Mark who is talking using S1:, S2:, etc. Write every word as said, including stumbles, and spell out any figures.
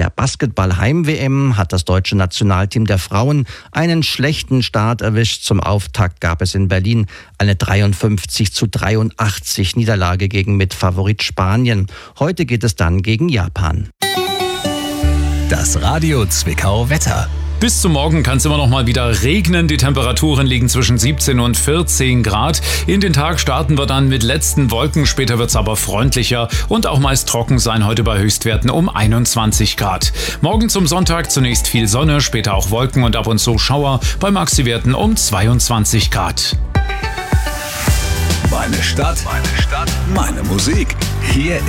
S1: der Basketball-Heim-W M hat das deutsche Nationalteam der Frauen einen schlechten Start erwischt. Zum Auftakt gab es in Berlin eine dreiundfünfzig zu dreiundachtzig Niederlage gegen Mitfavorit Spanien. Heute geht es dann gegen Japan.
S2: Das Radio Zwickau Wetter.
S3: Bis zum Morgen kann es immer noch mal wieder regnen. Die Temperaturen liegen zwischen siebzehn und vierzehn Grad. In den Tag starten wir dann mit letzten Wolken. Später wird es aber freundlicher und auch meist trocken sein. Heute bei Höchstwerten um einundzwanzig Grad. Morgen zum Sonntag zunächst viel Sonne, später auch Wolken und ab und zu Schauer. Bei Maxiwerten um zweiundzwanzig Grad.
S2: Meine Stadt, meine Stadt, meine Musik. Hier